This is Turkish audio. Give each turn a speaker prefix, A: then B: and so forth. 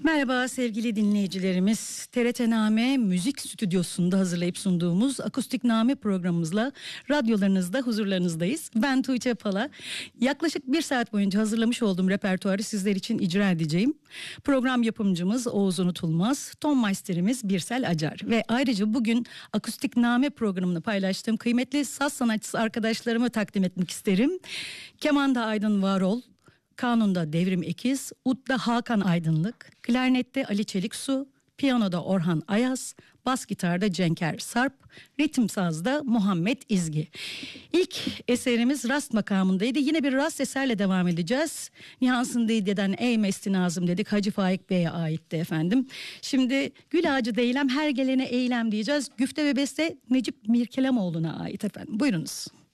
A: Merhaba sevgili dinleyicilerimiz. TRT-Name Müzik Stüdyosu'nda hazırlayıp sunduğumuz Akustik Name programımızla radyolarınızda huzurlarınızdayız. Ben Tuğçe Pala. Yaklaşık 1 saat boyunca hazırlamış olduğum repertuarı sizler için icra edeceğim. Program yapımcımız Oğuz Unutulmaz, ton meisterimiz Birsel Acar ve ayrıca bugün Akustik Name programını paylaştığım kıymetli saz sanatçısı arkadaşlarımı takdim etmek isterim. Kemanda Aydın Varol, kanunda Devrim Ekiz, udda Hakan Aydınlık, klarnette Ali Çeliksu, piyanoda Orhan Ayaz, bas gitarda Cenker Sarp, ritim sazda Muhammed İzgi. İlk eserimiz rast makamındaydı. Yine bir rast eserle devam edeceğiz. Nihansın Didye'den Ey Mesti Nazım dedik. Hacı Faik Bey'e aitti efendim. Şimdi Gül Ağacı Değilem Her Gelene Eylem diyeceğiz. Güfte ve beste Necip Mirkelemoğlu'na ait efendim. Buyurunuz.